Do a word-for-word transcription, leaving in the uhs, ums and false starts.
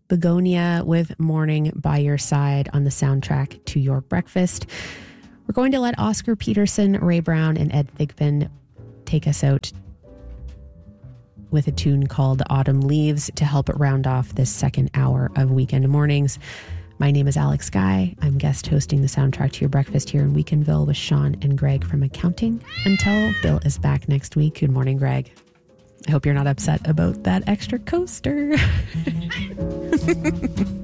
Begonia with Morning by Your Side on the soundtrack to Your Breakfast. We're going to let Oscar Peterson, Ray Brown, and Ed Thigpen take us out with a tune called Autumn Leaves to help round off this second hour of Weekend Mornings. My name is Alex Guy. I'm guest hosting the soundtrack to Your Breakfast here in Weekendville with Sean and Greg from accounting. Until Bill is back next week. Good morning, Greg. I hope you're not upset about that extra coaster.